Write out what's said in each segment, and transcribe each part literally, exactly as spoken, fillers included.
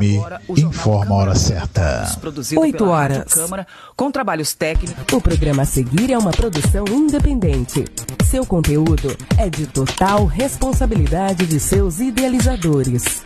M informa a hora certa. oito horas. Com trabalhos técnicos. O programa a seguir é uma produção independente. Seu conteúdo é de total responsabilidade de seus idealizadores.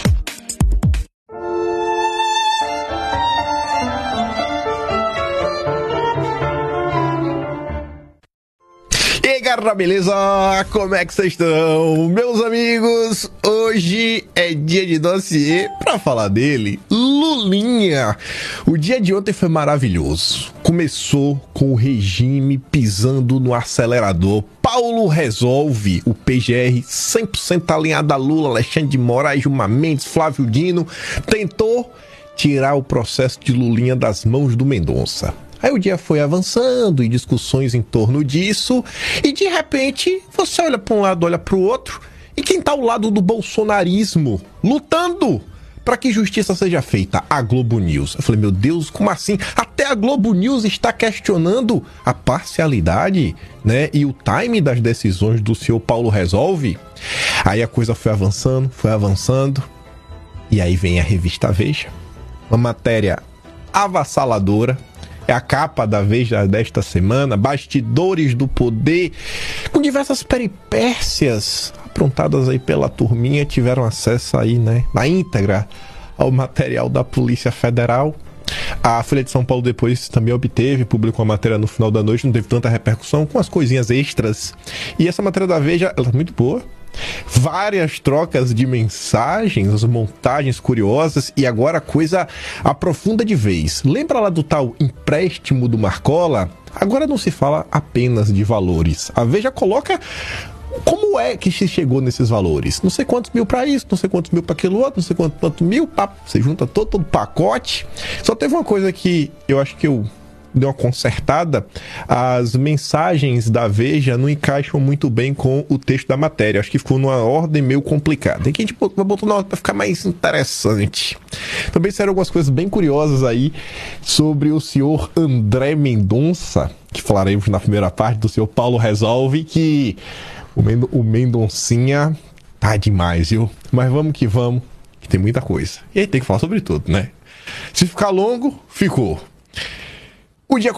E aí, galera, beleza? Como é que vocês estão? Meus amigos, hoje é dia de dossiê pra falar dele, Lulinha. O dia de ontem foi maravilhoso. Começou com o regime pisando no acelerador. Paulo resolve, o P G R cem por cento alinhado a Lula, Alexandre de Moraes, Gilmar Mendes, Flávio Dino, tentou tirar o processo de Lulinha das mãos do Mendonça. Aí o dia foi avançando e discussões em torno disso, e de repente você olha para um lado, olha para o outro, e quem está ao lado do bolsonarismo, lutando para que justiça seja feita? A Globo News. Eu falei, meu Deus, como assim? Até a Globo News está questionando a parcialidade, né, e o time das decisões do senhor Paulo Resolve. Aí a coisa foi avançando, foi avançando, e aí vem a revista Veja, uma matéria avassaladora. É a capa da Veja desta semana, bastidores do poder, com diversas peripécias aprontadas aí pela turminha, tiveram acesso aí, né, na íntegra ao material da Polícia Federal. A Folha de São Paulo depois também obteve, publicou uma matéria no final da noite, não teve tanta repercussão, com as coisinhas extras. E essa matéria da Veja, ela é muito boa. Várias trocas de mensagens, montagens curiosas, e agora a coisa aprofunda de vez. Lembra lá do tal empréstimo do Marcola? Agora não se fala apenas de valores. A Veja coloca como é que se chegou nesses valores. Não sei quantos mil para isso, não sei quantos mil para aquilo outro, não sei quantos, quantos mil, pá, você junta todo, todo pacote. Só teve uma coisa que eu acho que eu deu uma consertada. As mensagens da Veja não encaixam muito bem com o texto da matéria. Acho que ficou numa ordem meio complicada. Tem que a gente vai botar na ordem para ficar mais interessante. Também saíram algumas coisas bem curiosas aí sobre o senhor André Mendonça, que falaremos na primeira parte do senhor Paulo Resolve, que o, Mendo, o Mendoncinha tá demais, viu? Mas vamos que vamos, que tem muita coisa. E aí tem que falar sobre tudo, né? Se ficar longo, ficou. O dia